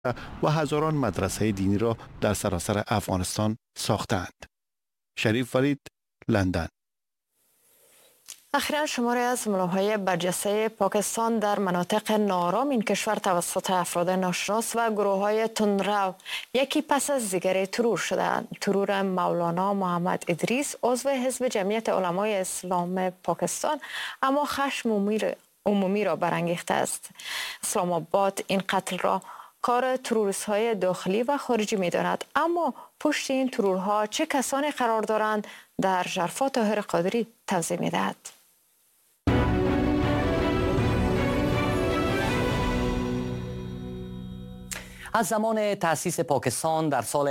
و هزاران مدرسه دینی را در سراسر افغانستان ساختند. شریف فرید، لندن. اخیراً شماری از ملاهای برجسته پاکستان در مناطق ناآرام این کشور توسط افراد ناشناس و گروه‌های تندرو یکی پس از دیگری ترور شدند. ترور مولانا محمد ادریس عضو حزب جمعیت علمای اسلام پاکستان اما خشم عمومی را برانگیخته است. اسلام آباد این قتل را کار تروریست‌های داخلی و خارجی می‌داند، اما پشت این ترورها چه کسانی قرار دارند؟ در ژرفا طاهر قادری توضیح می‌دهد. از زمان تأسیس پاکستان در سال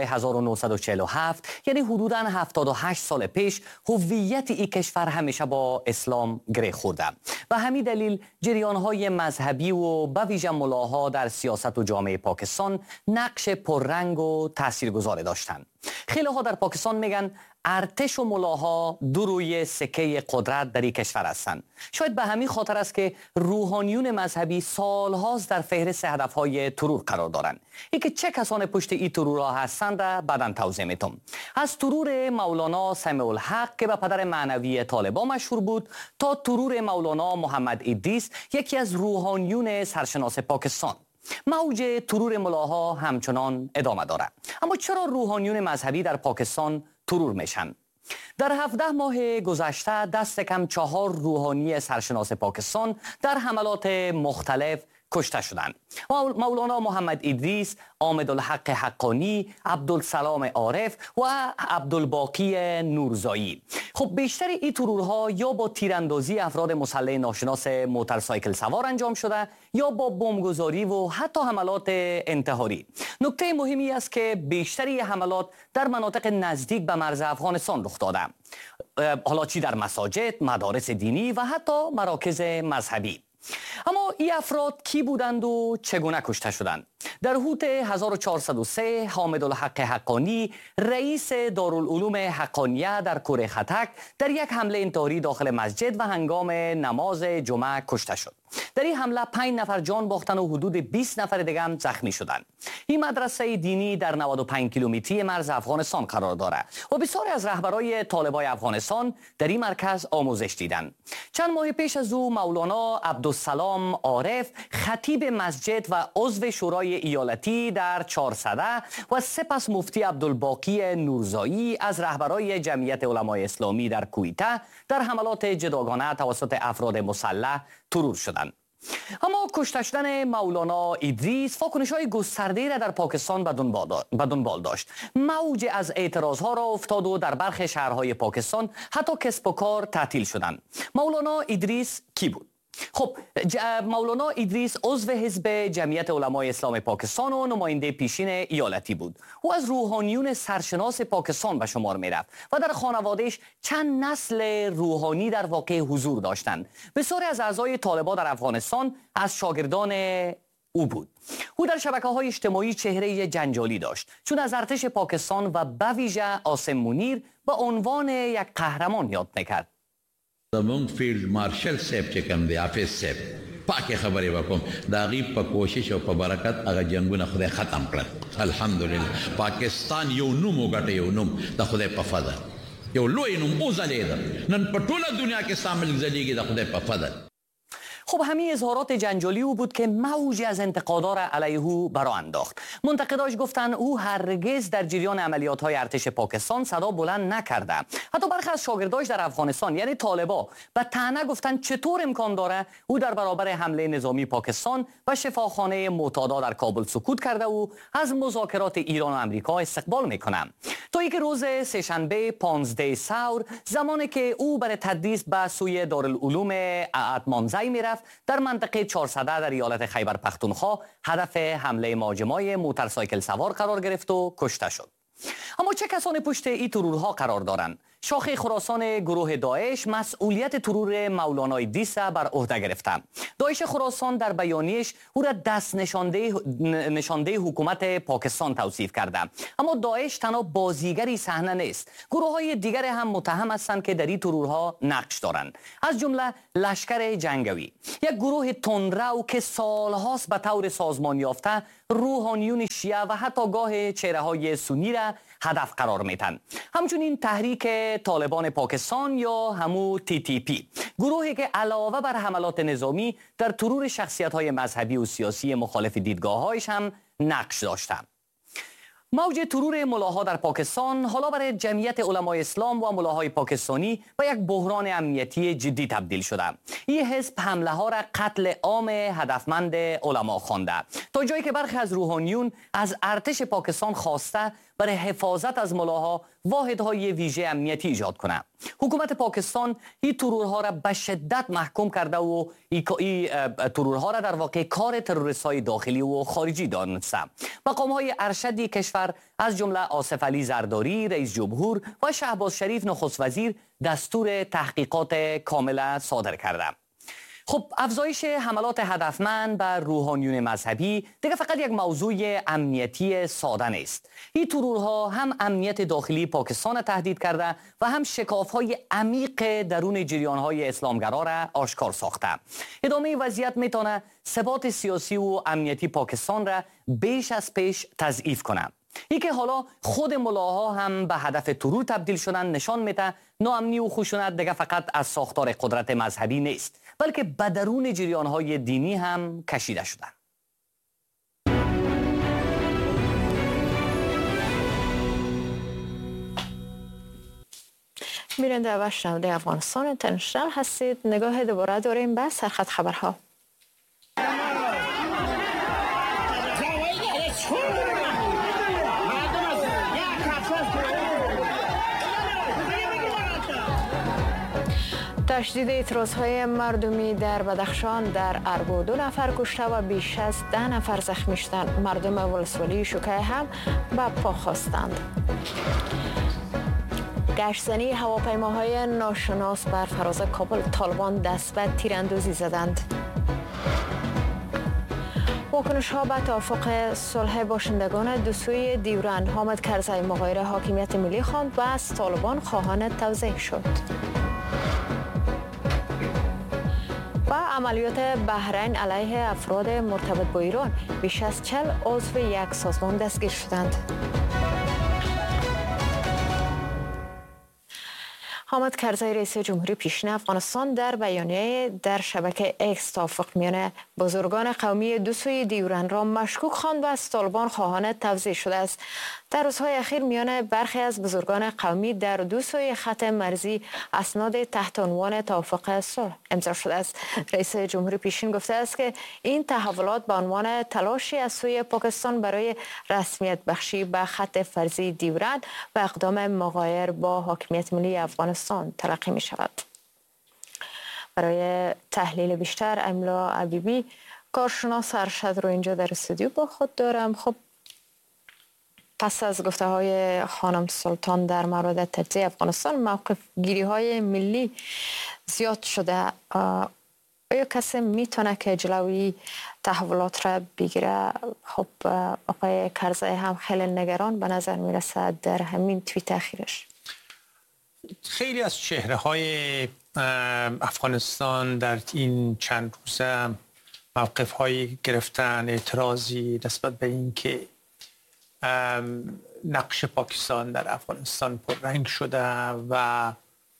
1947 یعنی حدوداً 78 سال پیش هویت این کشور همیشه با اسلام گره خورده و همین دلیل جریان‌های مذهبی و به ویژه ملاها در سیاست و جامعه پاکستان نقش پررنگ و تاثیرگذار داشتند. خیلی ها در پاکستان میگن ارتش و ملاها دو روی سکه قدرت در این کشور هستند. شاید به همین خاطر است که روحانیون مذهبی سالهاست در فهرست هدفهای ترور قرار دارند. اینکه چه کسان پشت این ترورها هستند بعداً توضیح میتم. از ترور مولانا سمیع الحق که به پدر معنوی طالبان مشهور بود تا ترور مولانا محمد ادریس یکی از روحانیون سرشناس پاکستان. موج ترور ملاها همچنان ادامه دارد. اما چرا روحانیون مذهبی در پاکستان ترور میشن؟ در 17 ماه گذشته دست کم 4 روحانی سرشناس پاکستان در حملات مختلف کشته شدند. مولانا محمد ادریس، آمدالحق حقانی، عبدالسلام عارف و عبدالباقی نورزایی. خب بیشتر این ترورها یا با تیراندازی افراد مسلح ناشناس موتورسایکل سوار انجام شده یا با بمبگذاری و حتی حملات انتحاری. نکته مهمی است که بیشتری حملات در مناطق نزدیک به مرز افغانستان رخ داده. حالا چی در مساجد، مدارس دینی و حتی مراکز مذهبی. اما این افراد کی بودند و چگونه کشته شدند؟ در حوت 1403 حامدالحق حقانی رئیس دارالعلوم حقانیه در کوره خطک در یک حمله انتحاری داخل مسجد و هنگام نماز جمعه کشته شد. در این حمله 5 نفر جان باختند و حدود 20 نفر دیگر هم زخمی شدند. این مدرسه دینی در 95 کیلومتری مرز افغانستان قرار دارد و بسیاری از رهبرای طالبای افغانستان در این مرکز آموزش دیدند. چند ماه پیش از او مولانا عبدالسلام عارف خطیب مسجد و عضو شورای ایالتی در 400 و سپس مفتی عبدالباقی نورزایی از رهبرای جمعیت علمای اسلامی در کویته در حملات جداگانه توسط افراد مسلح ترور شدند. اما کشته شدن مولانا ادریس واکنش‌های گسترده‌ای را در پاکستان به دنبال داشت. موج از اعتراض‌ها را افتاد و در برخی شهرهای پاکستان حتی کسب و کار تعطیل شدند. مولانا ادریس کی بود؟ خب مولانا ادریس عضو حزب جمعیت علمای اسلام پاکستان و نماینده پیشین ایالتی بود. او از روحانیون سرشناس پاکستان به شمار می رفت و در خانوادهش چند نسل روحانی در واقع حضور داشتند. بسیاری از اعضای طالبان در افغانستان از شاگردان او بود. او در شبکه‌های اجتماعی چهره جنجالی داشت، چون از ارتش پاکستان و به ویژه عاصم منیر به عنوان یک قهرمان یاد میکرد. زمون فیلد مارشل صاحب چې کوم دی حافظ صاحب پاکه خبرې وکوم د هغې په کوشش او په برکت هغه جنګونه خدای ختم کړل. الحمدلله پاکستان یو نوم وګټه، یو نوم د خدای په فضل، یو لوی نوم وځلېده. نن په ټوله دنیا کې ستا ملک ځلیږي د خدای په فضل. خب همین اظهارات جنجالی او بود که موجی از انتقادها را علیه او برآ انداخت. منتقداش گفتند او هرگز در جریان عملیات‌های ارتش پاکستان صدا بلند نکرده. حتی برخی از شاگرداش در افغانستان یعنی طالبا به طعنه گفتند چطور امکان داره او در برابر حمله نظامی پاکستان و شفاخانه معتادا در کابل سکوت کرده و از مذاکرات ایران و آمریکا استقبال میکنه. تا اینکه روز سه‌شنبه 15 ثور زمانی که او برای تدریس به سوی دارالعلوم اتمانزی میرفت در منطقه 400 در ایالت خیبر پختونخوا هدف حمله مهاجمای موتورسایکل سوار قرار گرفت و کشته شد. اما چه کسانی پشت این ترورها قرار دارند؟ شاخه خراسان گروه داعش مسئولیت ترور مولانا ادریس بر عهده گرفته. داعش خراسان در بیانیه‌اش او را دست نشانده حکومت پاکستان توصیف کرده. اما داعش تنها بازیگری صحنه نیست. گروه‌های دیگر هم متهم هستند که در این ترورها نقش دارند. از جمله لشکر جنگی، یک گروه تندرو که سالهاست به طور سازمان یافته روحانیون شیعه و حتی گاه چهره‌های سنی را هدف قرار میدن. همچنین تحریک طالبان پاکستان یا همو TTP، گروهی که علاوه بر حملات نظامی در ترور شخصیت‌های مذهبی و سیاسی مخالف دیدگاه‌هایش هم نقش داشته. موج ترور ملاها در پاکستان حالا برای جمعیت علمای اسلام و ملاهای پاکستانی به یک بحران امنیتی جدی تبدیل شده. این حزب حمله ها را قتل عام هدفمند علما خوانده، تا جایی که برخی از روحانیون از ارتش پاکستان خواسته برای حفاظت از ملاها واحدهای ویژه امنیتی ایجاد کنه. حکومت پاکستان این ترورها را به شدت محکوم کرده و این ترورها را در واقع کار تروریست‌های داخلی و خارجی دانسته. مقام‌های ارشدی کشور از جمله آصف علی زرداری رئیس جمهور و شهباز شریف نخست وزیر دستور تحقیقات کامل صادر کرده. خب افزایش حملات هدفمند بر روحانیون مذهبی دیگه فقط یک موضوع امنیتی ساده نیست. این ترورها هم امنیت داخلی پاکستان تهدید کرده و هم شکاف‌های عمیق درون جریان‌های اسلامگرا را آشکار ساخته. ادامه وضعیت میتونه ثبات سیاسی و امنیتی پاکستان را بیش از پیش تضعیف کنه. این که حالا خود ملاها هم به هدف ترور تبدیل شدن نشان میده ناامنی و خشونت دیگه فقط از ساختار قدرت مذهبی نیست، بلکه به درون جریان‌های دینی هم کشیده شدن. بیننده و شنونده افغانستان اینترنشنال هستید. نگاه دوباره داریم به سرخط خبرها. تشدید اعتراضهای مردمی در بدخشان، در ارگو 2 نفر کشته و بیش از 10 نفر زخمی شدند. مردم ولسوالی شوکه هم به پا خواستند. گشتزنی هواپیماهای ناشناس بر فراز کابل، طالبان دست به تیراندازی زدند. واکنش ها به توافق صلح باشندگان دو سوی دیورن، حامد کرزی مغایر حاکمیت ملی خواند و از طالبان خواهان توزیع شد. و عملیات بحرین علیه افراد مرتبط با ایران، بیش از 40 عضو یک سازمان دستگیر شدند. حامد کرزی رئیس جمهوری پیشین افغانستان در بیانیه در شبکه ایکس توافق میان بزرگان قومی دو سوی دیورن را مشکوک خواند و از طالبان خواهان توزیع شده است. در روزهای اخیر میان برخی از بزرگان قومی در دو سوی خط مرزی اسناد تحت عنوان توافق صلح امضا شده است. رئیس جمهوری پیشین گفته است که این تحولات به عنوان تلاشی از سوی پاکستان برای رسمیت بخشی به خط فرضی دیورن و اقدام مغایر با حاکمیت ملی افغانستان تلقی می شود. برای تحلیل بیشتر املا عبیبی کارشناس ارشد رو اینجا در استودیو با خود دارم. خب پس از گفته های خانم سلطان در مورد تجزیه افغانستان، موقف گیری های ملی زیاد شده. آیا کسی میتونه که جلوی تحولات را بگیره؟ خب آقای کرزی هم خیلی نگران به نظر میرسه در همین توییت اخیرش. خیلی از چهره های افغانستان در این چند روزه موقف هایی گرفتن، اعتراضی نسبت به این که نقش پاکستان در افغانستان پررنگ شده و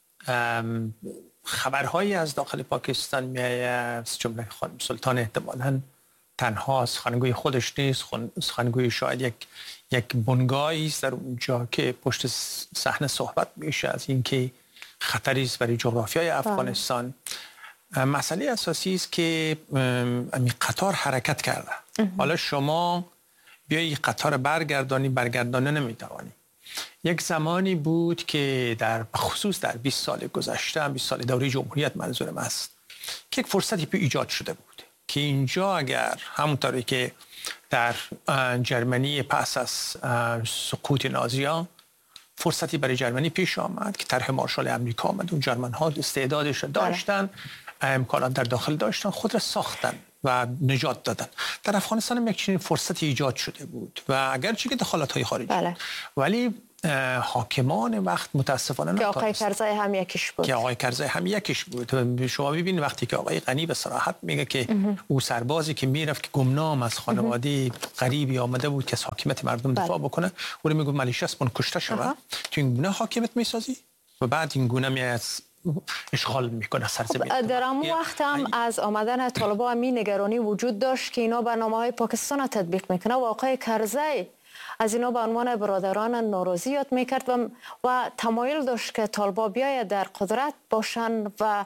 خبرهایی از داخل پاکستان میآید، از جمله خانم سلطان احتمالاً تنها سخنگوی خودش نیست، سخنگوی شاید یک بنگاهی است در اونجا که پشت صحنه صحبت میشه از اینکه خطری است برای جغرافیای افغانستان. مسئله اساسی است که این قطار حرکت کرده. حالا شما بیایی قطار برگردانی نمیتوانی. یک زمانی بود که در خصوص در 20 سال گذشته، 20 سال دوره جمهوریت منظورم است، که یک فرصتی ایجاد شده بود که اینجا اگر همونطوری که در جرمنی پس از سقوط نازی‌ها فرصتی برای جرمنی پیش آمد که طرح مارشال امریکا آمد. اون جرمن ها استعدادش داشتن، امکانات در داخل داشتن، خود را ساختن و نجات دادن. در افغانستان هم یک چنین فرصتی ایجاد شده بود و اگرچه که دخالت‌های خارجی ولی حاکمان وقت متاسفانه که آقای کرزی هم یکیش بود. شما ببینید وقتی که آقای غنی به صراحت میگه که او سربازی که میرفت که گمنام از خانواده غریبی آمده بود که از حاکمیت مردم دفاع بکنه، او میگه ملیشه است کشته شود، تو این گونه حاکمیت میسازی و بعد این گونه از اشغال میکنه سرزمین. در اون وقت هم از آمدن طالبان می نگرانی وجود داشت که اینا برنامه‌های پاکستان تطبیق میکنه و آقای کرزی از اینا به عنوان برادران ناراضی یاد میکرد و تمایل داشت که طالبان بیاید در قدرت باشن و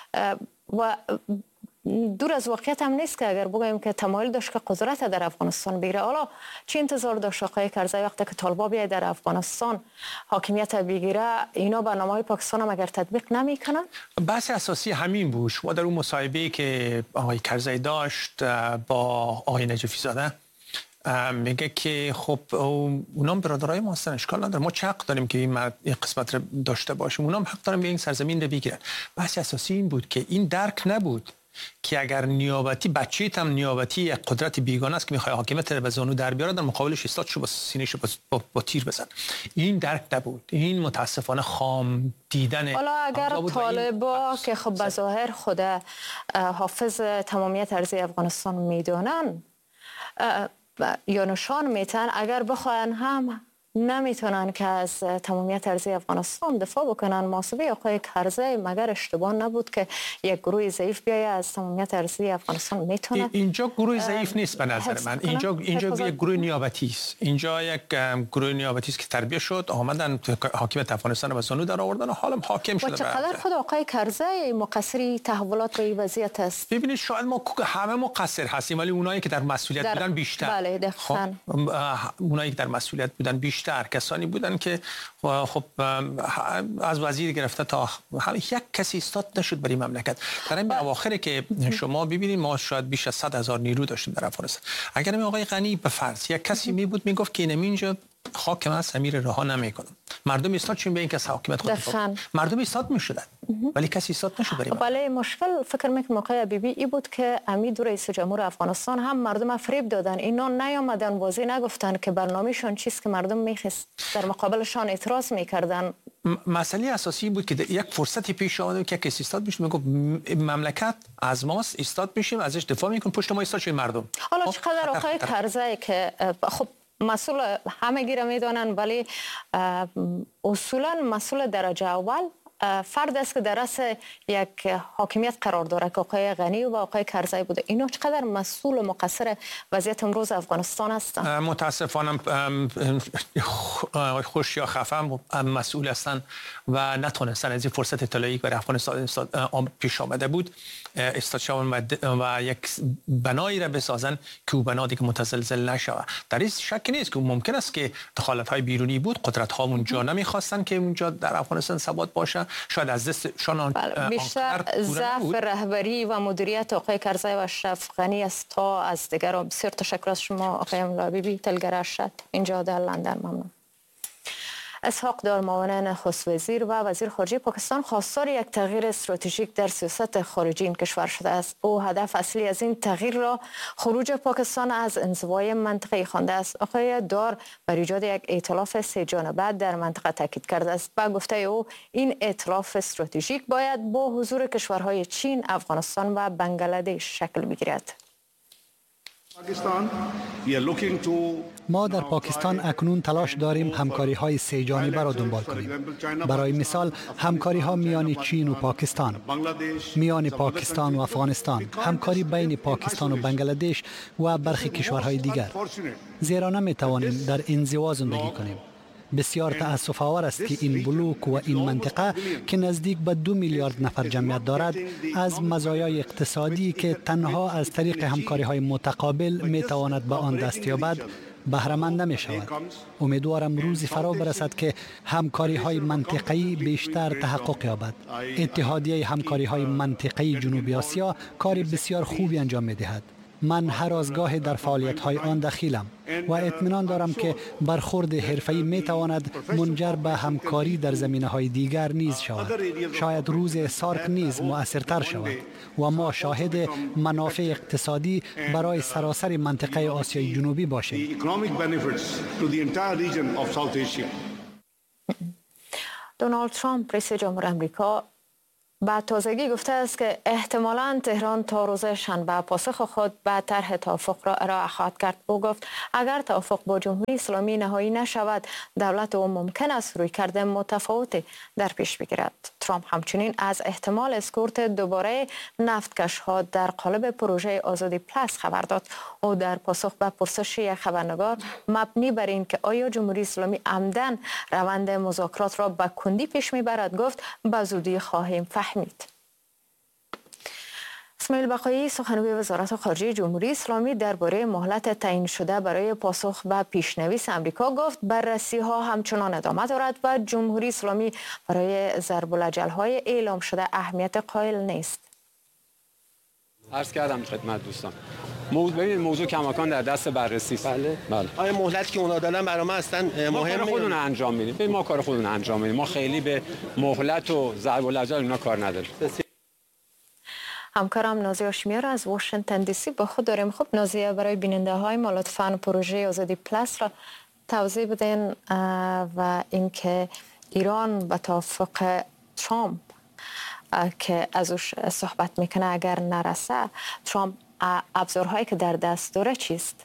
دور از واقعیت هم نیست که اگر بگوییم که تمایل داشت که قدرت در افغانستان بگیره. حالا چی انتظار داشت آقای کرزی وقتی که طالبان بیاید در افغانستان حاکمیت بگیره، اینا برنامه‌های پاکستان هم اگر تطبیق نمیکنن؟ بحث اساسی همین بود. و در اون مصاحبه‌ای که آقای کرزی داشت با آقای نجفی زاده میگه که خب اونام برادرای ما هستن، اشکال نداره، ما چه حق داریم که این قسمت رو داشته باشیم، اونام حق دارن به این سرزمین رو بگیرن. بحث اساسی این بود که این درک نبود که اگر نیابتی بچه‌ت هم نیابتی قدرت بیگانه است که میخواد حاکمیت رو به زانو در بیاره، در مقابلش ایستاد شو با سینه‌شو با تیر بزن. این درک نبود. این متاسفانه خام دیدن. حالا اگر طالبا که خب به ظاهر خود حافظ تمامیت ارضی افغانستان میدونن یا نشان میتن، اگر بخواین هم نمیتونن که از تمامیت ارضی افغانستان دفاع بکنن. محاسبه آقای کرزی مگر اشتباه نبود که یک گروه ضعیف بیایه از تمامیت ارضی افغانستان میتونه؟ اینجا گروه ضعیف نیست به نظر من. اینجا یک گروه نیابتی است. اینجا یک گروه نیابتی است که تربیت شد، آمدن حاکمیت افغانستان رو به زانو در آوردن و حالا حاکم شده. چقدر خود آقای کرزی مقصری تحولات به این وضعیت است؟ ببینید شاید ما همه مقصر هستیم ولی اونایی که در مسئولیت بودن بیشتر. بله دقیقاً. اونایی که در مسئولیت بودن بیشتر کسانی بودن که خب از وزیر گرفته تا یک کسی ایستاد نشد برای مملکت. در این اواخر که شما ببینید ما شاید بیش از 100,000 نیرو داشتیم در افغانستان. اگر این آقای غنی به فرض یک کسی می بود میگفت که اینجا خاک من امیر رها نمیکنم، مردم ایستاد چون به این کس حاکمیت خود مردم ایستاد میشدن ولی کسی ایستاد نشد برای ولی مشکل فکر میکنم آقای حبیبی ای بود که امید رئیس جمهور افغانستان هم مردم فریب دادن، اینا نیامدن واضح نگفتن که برنامه‌شون چیست که مردم میخواست، در مقابلشان اعتراض میکردن. مسئله اساسی بود که یک فرصتی پیش اومد که کسی ایستاد میشه میگفت مملکت از ماست، ایستاد میشیم ازش دفاع میکنیم، پشت ما ایستاد شیم مردم. حالا چقدر آقای کرزی که خب مسئول همه گیره میدانن ولی اصولا مسئول درجه اول فرد است که در رأس یک حاکمیت قرار داره که آقای غنی و آقای کرزی بوده، اینا چقدر مسئول و مقصر وضعیت امروز افغانستان هستند؟ متاسفانه خوش یا خفه مسئول هستند و نتونستن از این فرصت طلایی که برای افغانستان پیش آمده بود استاد شوند و یک بنایی را بسازن که او بنا دیگه متزلزل نشود. در این شک نیست که ممکن است که دخالت‌های بیرونی بود، قدرت‌ها اونجا نمی‌خواستن که اونجا در افغانستان ثبات باشه، شاید از دستشان بیشتر ضعف رهبری و مدیریت آقای کرزی و اشرف غنی است تا از دیگران. بسیار تشکر از شما آقای ملاحبیبی، تلگر ارشد اینجا در لندن. ممنون. اسحاق دار معاون نخست وزیر و وزیر خارجه پاکستان خواستار یک تغییر استراتژیک در سیاست خارجی این کشور شده است. او هدف اصلی از این تغییر را خروج پاکستان از انزوای منطقه‌ای خوانده است. آقای دار بر ایجاد یک ائتلاف سه جانبه در منطقه تاکید کرده است. با گفته او این ائتلاف استراتژیک باید با حضور کشورهای چین، افغانستان و بنگلادش شکل بگیرد. ما در پاکستان اکنون تلاش داریم همکاری‌های سه جانبه را دنبال کنیم. برای مثال همکاری‌ها میان چین و پاکستان، میان پاکستان و افغانستان، همکاری بین پاکستان و بنگلادش و برخی کشورهای دیگر. زیرا نمی‌توانیم در انزوا زندگی کنیم. بسیار تأسف آور است که این بلوک و این منطقه که نزدیک به 2 میلیارد نفر جمعیت دارد از مزایای اقتصادی که تنها از طریق همکاری‌های متقابل می‌تواند به آن دست یابد بهره‌مند نمی‌شود. امیدوارم روزی فرا برسد که همکاری‌های منطقه‌ای بیشتر تحقق یابد. اتحادیه همکاری‌های منطقه‌ای جنوبی آسیا کار بسیار خوبی انجام می‌دهد. من هر از گاهی در فعالیت‌های آن دخیلم و اطمینان دارم که برخورد حرفه‌ای می‌تواند منجر به همکاری در زمینه‌های دیگر نیز شود. شاید روز سارک نیز مؤثرتر شود و ما شاهد منافع اقتصادی برای سراسر منطقه آسیای جنوبی باشیم. دونالد ترامپ رئیس جمهور آمریکا به تازگی گفته است که احتمالاً تهران تا روز شنبه پاسخ خود به طرح توافق را ارائه خواهد کرد. او گفت اگر توافق با جمهوری اسلامی نهایی نشود، دولت او ممکن است رویکرد متفاوتی در پیش بگیرد. ترامپ همچنین از احتمال اسکورت دوباره نفتکش‌ها در قالب پروژه آزادی پلاس خبر داد. او در پاسخ به پرسش یک خبرنگار مبنی بر این که آیا جمهوری اسلامی عمدن روند مذاکرات را به کندی پیش میبرد گفت به زودی خواهیم فهمید. اسماعیل بقایی سخنگوی وزارت خارجه جمهوری اسلامی درباره مهلت تعیین شده برای پاسخ به پیشنویس آمریکا گفت بررسی ها همچنان ادامه دارد و جمهوری اسلامی برای ضرب الاجل های اعلام شده اهمیت قائل نیست. عرض کردم خدمت دوستان موضوع کماکان در دست بررسی است. بله. آیا مهلت که اونا دادن برای ما اصلا ما کار خودمون انجام میدیم. ما کار خودمون انجام میدیم. ما خیلی به مهلت و ضرب الاجل اینا کار نداریم. همکارم نازیه هاشمیار از واشنگتن دی سی با خود داریم. خب نازیه، برای بیننده های ما لطفاً پروژه آزادی پلاس را توضیح بدین و اینکه ایران به توافق ترامپ که ازش صحبت میکنه اگر نرسه، ترامپ ابزارهایی که در دست داره چیست؟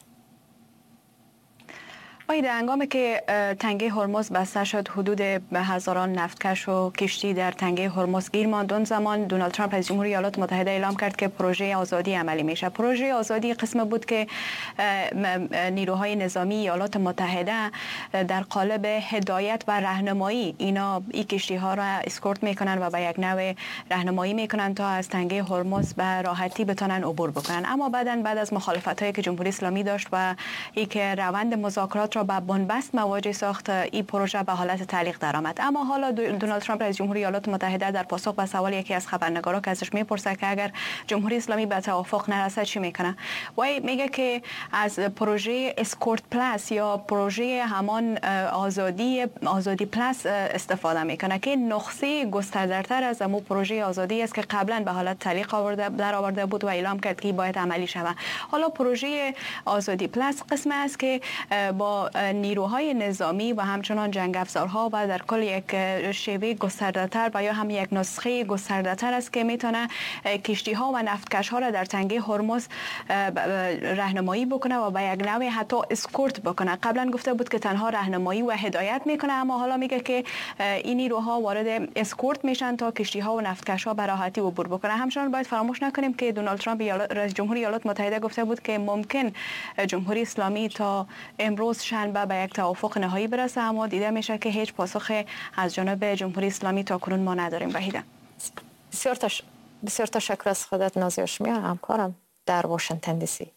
در هنگامی که تنگه هرمز بسته شد، حدود به هزاران نفتکش و کشتی در تنگه هرمز گیر ماند. اون زمان دونالد ترامپ رئیس جمهور ایالات متحده اعلام کرد که پروژه آزادی عملی میشه. پروژه آزادی قسم بود که نیروهای نظامی ایالات متحده در قالب هدایت و راهنمایی اینا این کشتی ها را اسکورت میکنن و به یک نوع راهنمایی میکنن تا از تنگه هرمز به راحتی بتونن عبور بکنن. اما بعد از مخالفت هایی که جمهوری اسلامی داشت و ای که روند مذاکرات با بنبست مواجه ساخت، این پروژه به حالت تعلیق درآمد. اما حالا دونالد ترامپ رئیس جمهور ایالات متحده در پاسخ به سوال یکی از خبرنگارا که ازش میپرسه که اگر جمهوری اسلامی به توافق نرسد چی میکنه، و میگه که از پروژه اسکورت پلاس یا پروژه همان آزادی پلاس استفاده میکنه که نسخه گسترده‌تر از امو پروژه آزادی است که قبلا به حالت تعلیق آورده بود و اعلام کرد که باید عملی شود. حالا پروژه آزادی پلاس قسم است که با نیروهای نظامی و همچنان جنگ افزارها و در کل یک شیوه گسترده‌تر و یا هم یک نسخه گسترده‌تر است که میتونه کشتی ها و نفتکش ها را در تنگه هرمز راهنمایی بکنه و به یک نوع حتی اسکورت بکنه. قبلا گفته بود که تنها راهنمایی و هدایت میکنه، اما حالا میگه که این نیروها وارد اسکورت میشن تا کشتی ها و نفتکش ها به راحتی عبور بکنه. همچنان باید فراموش نکنیم که دونالد ترامپ رئیس جمهور ایالات متحده گفته بود که ممکن جمهوری اسلامی تا امروز شنبه به یک توافق نهایی برسه، اما دیده میشه که هیچ پاسخ از جانب جمهوری اسلامی تا کنون ما نداریم. وحیده، بسیار تشکر از خودت نازیه هاشمیار، همکارم در واشنگتن دی سی.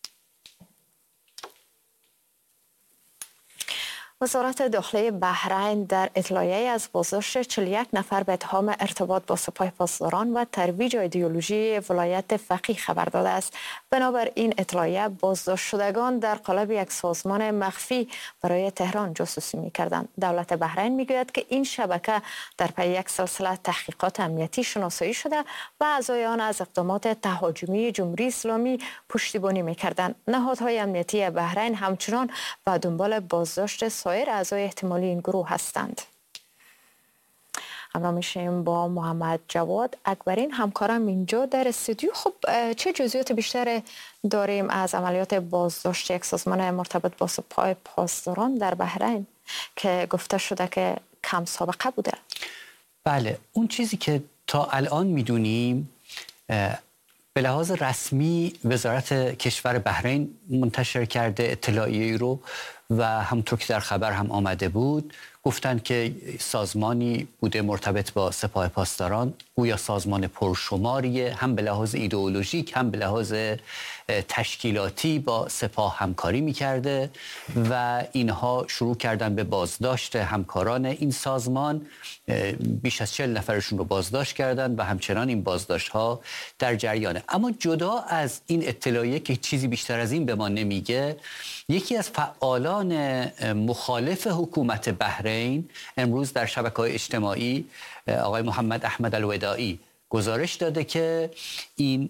وزارت داخلی بحرین در اطلاعیه‌ای از بازداشت 41 نفر به اتهام ارتباط با سپاه پاسداران و ترویج ایدئولوژی ولایت فقیه خبر داده است. بنابر این اطلاعیه بازداشت شدگان در قالب یک سازمان مخفی برای تهران جاسوسی می‌کردند. دولت بحرین میگوید که این شبکه در پی یک سلسله تحقیقات امنیتی شناسایی شده و اعضای آن از اقدامات تهاجمی جمهوری اسلامی پشتیبانی می‌کردند. نهادهای امنیتی بحرین همچنان به دنبال بازداشت سایر اعضای احتمالی این گروه هستند. همراه میشیم با محمد جواد اکبرین، همکارم اینجا در استودیو. خب چه جزئیات بیشتر داریم از عملیات بازداشت یک سازمان مرتبط با سپاه پاسداران در بحرین که گفته شده که کم سابقه بوده؟ بله، اون چیزی که تا الان میدونیم به لحاظ رسمی وزارت کشور بحرین منتشر کرده اطلاعیه‌ای رو و همونطور که در خبر هم آمده بود، گفتند که سازمانی بوده مرتبط با سپاه پاسداران، گویا سازمان پرشماریه، هم به لحاظ ایدئولوژیک هم به لحاظ تشکیلاتی با سپاه همکاری میکرده و اینها شروع کردن به بازداشت همکاران این سازمان. بیش از 40 نفرشون رو بازداشت کردن و همچنان این بازداشت ها در جریانه. اما جدا از این اطلاعیه که چیزی بیشتر از این به ما نمیگه، یکی از فعالان مخالف حکومت بحرین امروز در شبکه‌های اجتماعی، آقای محمد احمد الوداعی، گزارش داده که این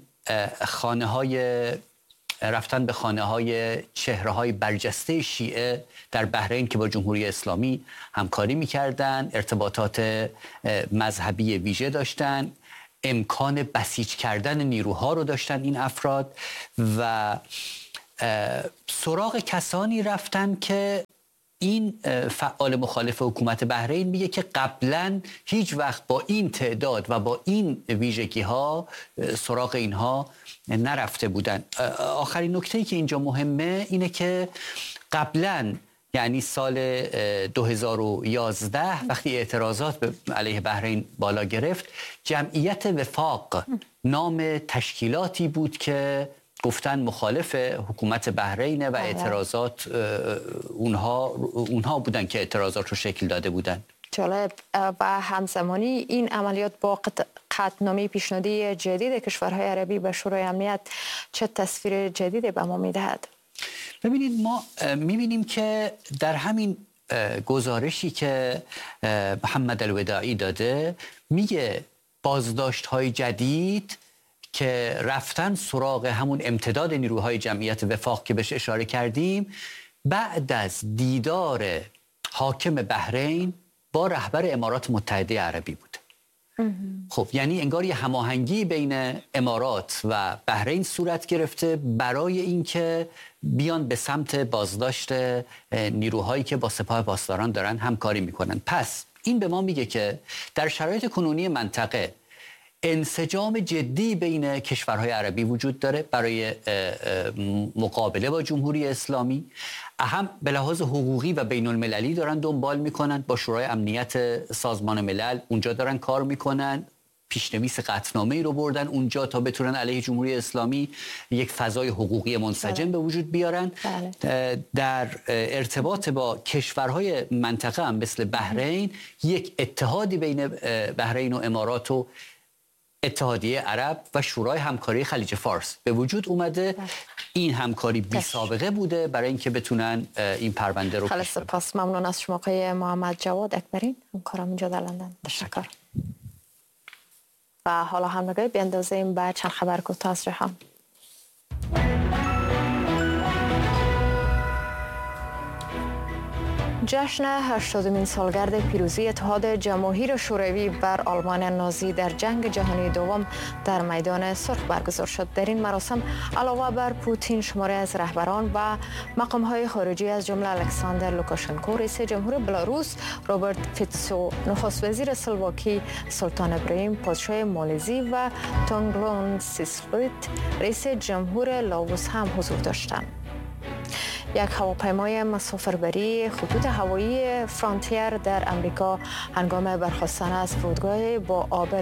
رفتن به خانه‌های چهره‌های برجسته شیعه در بحرین که با جمهوری اسلامی همکاری می‌کردند، ارتباطات مذهبی ویژه داشتن، امکان بسیج کردن نیروها رو داشتن این افراد و سراغ کسانی رفتن که این فعال مخالف حکومت بحرین میگه که قبلا هیچ وقت با این تعداد و با این ویژگی ها سراغ اینها نرفته بودن. آخرین نکته‌ای که اینجا مهمه اینه که قبلا، یعنی سال 2011 وقتی اعتراضات علیه بحرین بالا گرفت، جمعیت وفاق نام تشکیلاتی بود که گفتن مخالف حکومت بحرینه و اعتراضات اونها بودن که اعتراضات رو شکل داده بودن. جالب. و همزمانی این عملیات با قطعنامه پیشنهادی جدید کشورهای عربی به شورای امنیت چه تصویر جدیدی به ما میدهد؟ ببینید، ما میبینیم که در همین گزارشی که محمد الوداعی داده میگه بازداشت‌های جدید که رفتن سراغ همون امتداد نیروهای جمعیت وفاق که بهش اشاره کردیم بعد از دیدار حاکم بحرین با رهبر امارات متحده عربی بود. خب یعنی انگار یه هماهنگی بین امارات و بحرین صورت گرفته برای اینکه بیان به سمت بازداشت نیروهایی که با سپاه پاسداران دارن همکاری میکنن. پس این به ما میگه که در شرایط کنونی منطقه انسجام جدی بین کشورهای عربی وجود داره برای مقابله با جمهوری اسلامی. هم به لحاظ حقوقی و بین المللی دارن دنبال میکنن، با شورای امنیت سازمان ملل اونجا دارن کار میکنن، پیشنویس قطعنامه‌ای رو بردن اونجا تا بتونن علیه جمهوری اسلامی یک فضای حقوقی منسجم به وجود بیارن. در ارتباط با کشورهای منطقه هم مثل بحرین یک اتحادی بین بحرین و امارات و اتحادیه عرب و شورای همکاری خلیج فارس به وجود اومده. این همکاری بی سابقه بوده برای اینکه بتونن این پرونده رو خلاص. پس ممنون از شما آقای محمد جواد اکبری، همکارم اینجا در لندن. تشکر. و حالا هم نگاه بیندازیم به چند خبر کوتاه از جهان. جشن 80مین سالگرد پیروزی اتحاد جماهیر شوروی بر آلمان نازی در جنگ جهانی دوم در میدان سرخ برگزار شد. در این مراسم علاوه بر پوتین شماری از رهبران و مقام‌های خارجی از جمله الکساندر لوکاشنکو رئیس جمهور بلاروس، روبرت فیتسو نخست وزیر اسلواکی، سلطان ابراهیم پادشاه مالزی و تونگلون سیسلویت رئیس جمهور لاوس هم حضور داشتند. یک هواپیمای مسافربری خطوط هوایی فرانتیر در امریکا هنگام برخاستن از فرودگاه با آبر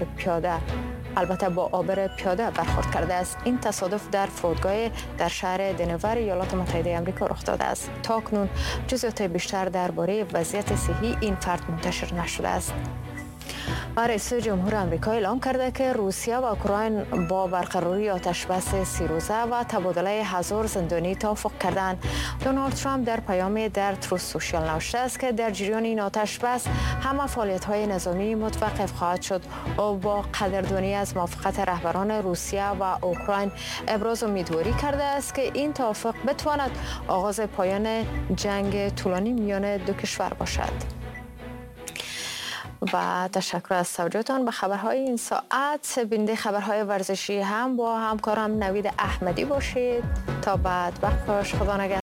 پیاده برخورد کرده است. این تصادف در فرودگاه در شهر دنور ایالات متحده آمریکا رخ داده است. تاکنون جزئیات بیشتر درباره وضعیت صحی این فرد منتشر نشده است. رئیس جمهور آمریکا اعلام کرده که روسیه و اوکراین با برقراری آتشبس 30 روزه و تبادله 1000 زندانی توافق کردند. دونالد ترامپ در پیامی در تروث سوشیال نوشته است که در جریان این آتشبس همه فعالیت‌های نظامی متوقف خواهد شد. او با قدردانی از موافقت رهبران روسیه و اوکراین ابراز امیدواری کرده است که این توافق بتواند آغاز پایان جنگ طولانی میان دو کشور باشد. و تشکر از توجهتان به خبرهای این ساعت. بیننده خبرهای ورزشی هم با همکارم نوید احمدی باشید. تا بعد، وقت خوش. خدا نگهدار.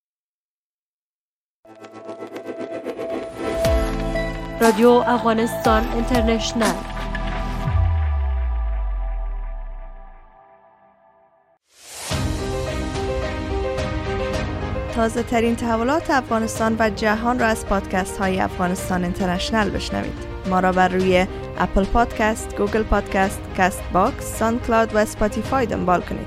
رادیو افغانستان اینترنشنل. تازه ترین تحولات افغانستان و جهان را از پادکست های افغانستان اینترنشنل بشنوید. ما را بر روی اپل پادکست، گوگل پادکست، کاست باکس، ساوند کلاود و اسپاتیفای دنبال کنید.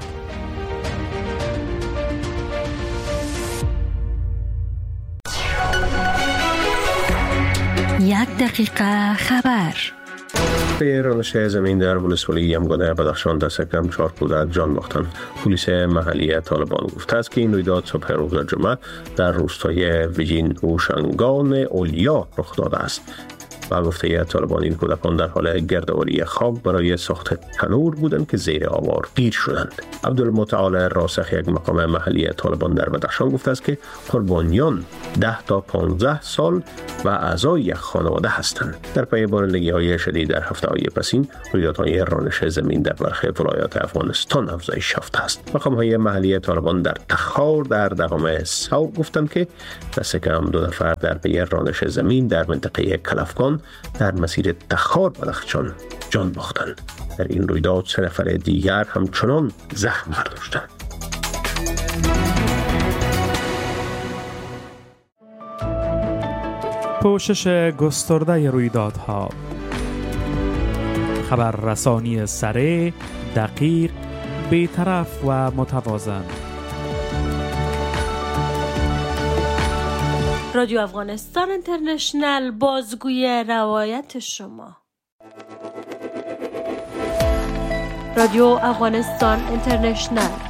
یک دقیقه خبر. رانش زمین در ولسوالی یمگان بدخشان دست کم 4 کودک جان باختند. پلیس محلی طالبان گفته است که این رویداد صبح روز جمعه در روستای ویجین اوشنگان اولیا رخ داده است. با گفته طالبان این کودکان در حال گردآوری خاک برای ساخت تنور بودند که زیر آوار گیر شدند. عبدالمتعال راسخ، یک مقام محلی طالبان در بدخشان، گفته است که قربانیان 10 تا 15 سال و اعضای یک خانواده هستند. در پی بارندگی‌های شدید در هفته‌های پسین، رویدادهای رانش زمین در برخی ولایات افغانستان افزایش یافته است. مقام‌های محلی طالبان در تخار در دهم سو گفتند که دست کم 2 نفر در پی رانش زمین در منطقه کلفگان در مسیر تخار بدخشان جان باختند. در این رویداد 3 نفر دیگر همچنان زخم برداشتند. پوشش گسترده رویدادها، خبررسانی سریع، دقیق، بی‌طرف و متوازن. رادیو افغانستان اینترنشنل، بازگوی روایت شما. رادیو افغانستان اینترنشنل